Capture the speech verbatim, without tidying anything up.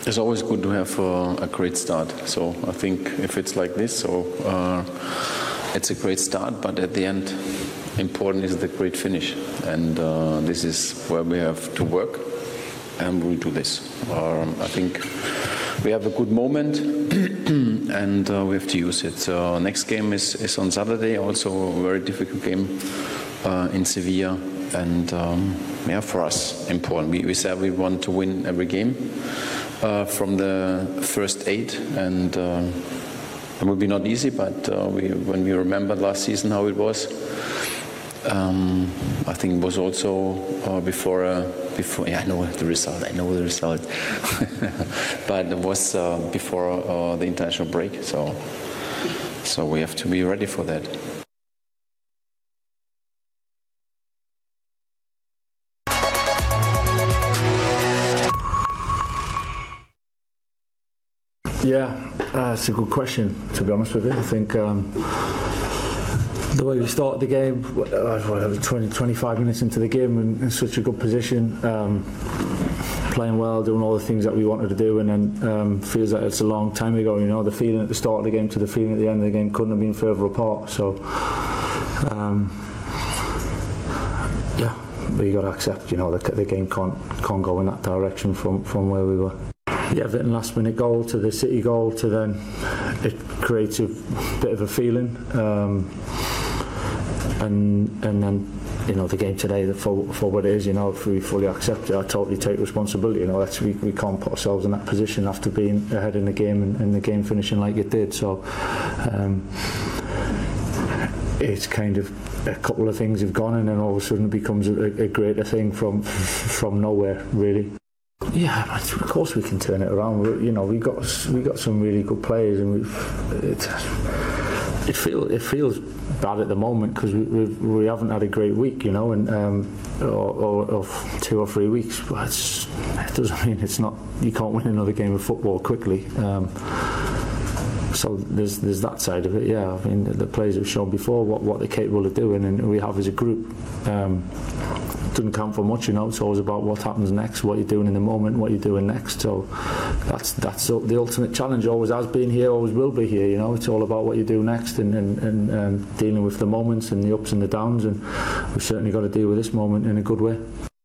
It's always good to have uh, a great start. So I think if it's like this, so uh, it's a great start. But at the end, important is the great finish, and uh, this is where we have to work, and we'll do this. Um, I think we have a good moment, and uh, we have to use it. Uh, next game is, is on Saturday, also a very difficult game uh, in Sevilla, and um, yeah, for us important. We, we said we want to win every game. Uh, from the first eight, and uh, it will be not easy, but uh, we, when we remembered last season how it was, um, I think it was also uh, before, uh, before, yeah, I know the result, I know the result, but it was uh, before uh, the international break, so, so we have to be ready for that. Yeah, uh, it's a good question, to be honest with you. I think um, the way we started the game, uh, whatever, twenty, twenty-five minutes into the game, in, in such a good position, um, playing well, doing all the things that we wanted to do, and then um, feels like it's a long time ago. You know, the feeling at the start of the game to the feeling at the end of the game couldn't have been further apart. So, um, yeah, but you got to accept, you know, the, the game can't can't go in that direction from from where we were. The Everton last minute goal to the City goal to then it creates a bit of a feeling, um, and and then you know the game today for, for what it is, you know, if we fully accept it, I totally take responsibility. You know, that's, we, we can't put ourselves in that position after being ahead in the game and, and the game finishing like it did. So um, it's kind of a couple of things have gone, and then all of a sudden it becomes a, a greater thing from from nowhere, really. Yeah, of course we can turn it around. We're, you know, we got we got some really good players, and we've, it it feels it feels bad at the moment because we we've, we haven't had a great week, you know, and um, or, or, or two or three weeks. But it's, it doesn't mean it's not. You can't win another game of football quickly. Um, so there's there's that side of it. Yeah, I mean the, the players have shown before what what they're capable of doing, and we have as a group. Um, doesn't count for much, you know. It's always about what happens next, what you're doing in the moment, what you're doing next. So that's that's the ultimate challenge. Always has been here, always will be here. You know, it's all about what you do next, and and, and um, dealing with the moments and the ups and the downs. And we've certainly got to deal with this moment in a good way.